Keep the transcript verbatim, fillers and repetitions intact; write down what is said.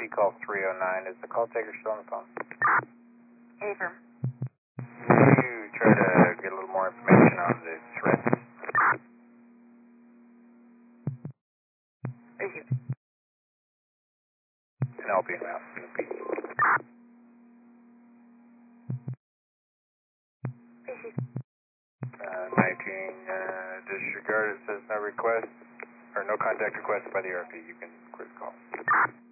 call three oh nine. Is the call taker still on the phone? Affirm. Can you try to get a little more information on the threat? Received. Penelope and Ralph. Received. Uh, nineteen, uh, disregard. It says no request, or no contact requested by the R P. You can quit the call.